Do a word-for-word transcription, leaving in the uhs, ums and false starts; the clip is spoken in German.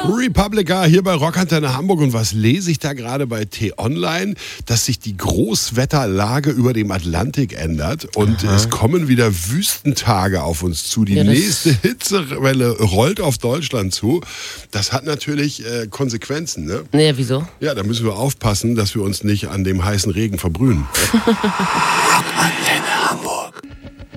Republica hier bei Rockantenne Hamburg. Und was lese ich da gerade bei T-Online? Dass sich die Großwetterlage über dem Atlantik ändert und Aha. es kommen wieder Wüstentage auf uns zu. Die ja, nächste Hitzewelle rollt auf Deutschland zu. Das hat natürlich äh, Konsequenzen, ne? Naja, wieso? Ja, da müssen wir aufpassen, dass wir uns nicht an dem heißen Regen verbrühen.